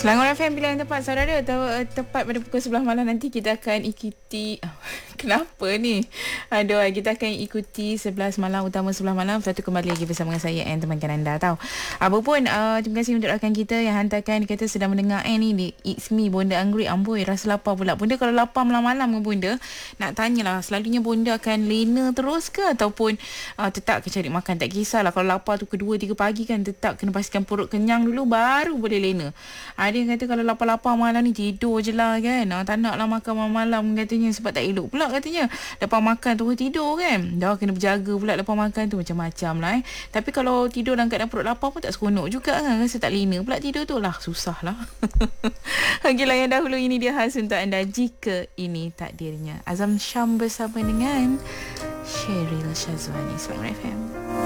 Selangor FM pilihan tempat saudara. Tepat pada pukul 11 malam nanti kita akan ikuti kenapa ni? Aduh, kita akan ikuti 11 malam utama 11 malam. Lepas tu kembali lagi bersama dengan saya and temankan anda tahu. Apapun, terima kasih untuk rakan kita yang hantarkan, dia kata sedang mendengar ni di It's Me Bonda Anggrek. Amboi, rasa lapar pula. Bunda kalau lapar malam-malam ke Bunda? Nak tanyalah, selalunya Bunda akan lena terus ke ataupun tetap ke cari makan? Tak kisahlah kalau lapar tu ke 2-3 pagi kan, tetap kena pastikan perut kenyang dulu baru boleh lena. Ada yang kata kalau lapar-lapar malam ni tidur je lah kan. Tak nak lah makan malam-malam katanya sebab tak elok pula katanya. Lepas makan terus tidur kan. Dah kena berjaga pula lepas makan tu, macam-macam lah Tapi kalau tidur dalam keadaan perut lapar pun tak seronok juga kan. Rasa tak lena pula tidur tu lah. Susah lah. Okeylah, yang dahulu ini dia khas untuk anda. Jika Ini Takdirnya. Azam Syam bersama dengan Cheryl Syazwani. Selangor FM.